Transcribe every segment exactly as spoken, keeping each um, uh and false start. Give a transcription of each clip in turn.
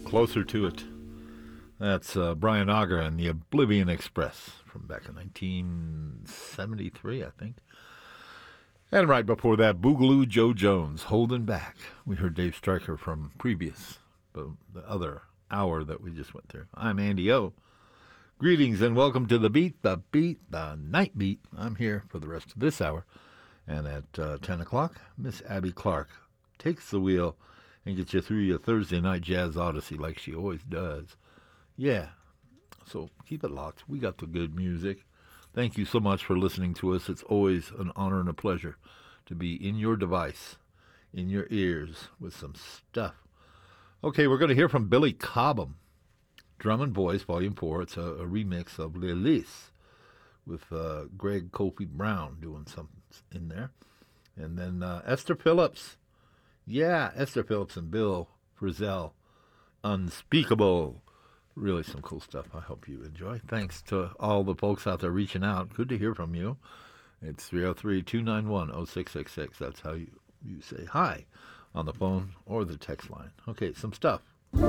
Closer to It. That's uh, Brian Auger and the Oblivion Express from back in nineteen seventy-three, I think. And right before that, Boogaloo Joe Jones, Holding Back. We heard Dave Stryker from previous, the, the other hour that we just went through. I'm Andy O. Greetings and welcome to The Beat, The Beat, The Night Beat. I'm here for the rest of this hour. And at uh, ten o'clock, Miss Abby Clark takes the wheel and gets you through your Thursday night jazz odyssey like she always does. Yeah, so keep it locked. We got the good music. Thank you so much for listening to us. It's always an honor and a pleasure to be in your device, in your ears, with some stuff. Okay, we're going to hear from Billy Cobham, Drum and Voice, Volume four. It's a, a remix of Lilith with uh, Greg Kofi Brown doing something in there. And then uh, Esther Phillips. Yeah, Esther Phillips and Bill Frisell. Unspeakable. Really some cool stuff. I hope you enjoy. Thanks to all the folks out there reaching out. Good to hear from you. It's three oh three, two nine one, oh six six six. That's how you, you say hi on the phone or the text line. Okay, some stuff.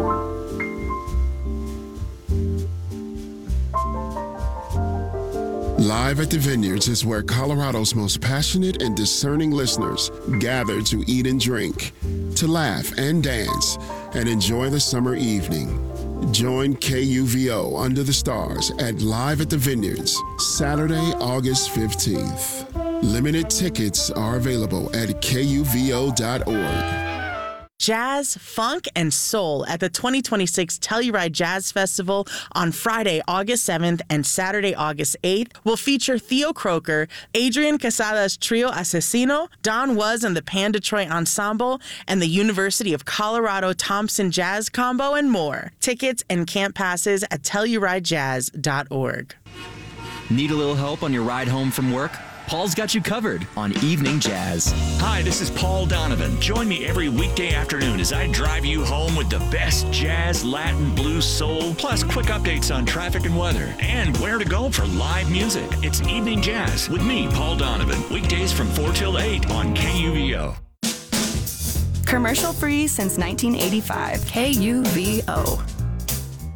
Live at the Vineyards is where Colorado's most passionate and discerning listeners gather to eat and drink, to laugh and dance, and enjoy the summer evening. Join K U V O Under the Stars at Live at the Vineyards, Saturday, August fifteenth. Limited tickets are available at K U V O dot org. Jazz, funk, and soul at the twenty twenty-six Telluride Jazz Festival on Friday, August seventh and Saturday, August eighth will feature Theo Croker, Adrian Casada's Trio Asesino, Don Was and the Pan Detroit Ensemble, and the University of Colorado Thompson Jazz Combo, and more. Tickets and camp passes at Telluride Jazz dot org. Need a little help on your ride home from work? Paul's got you covered on Evening Jazz. Hi, this is Paul Donovan. Join me every weekday afternoon as I drive you home with the best jazz, Latin, blues, soul, plus quick updates on traffic and weather, and where to go for live music. It's Evening Jazz with me, Paul Donovan. Weekdays from four till eight on K U V O. Commercial free since nineteen eighty-five. K U V O.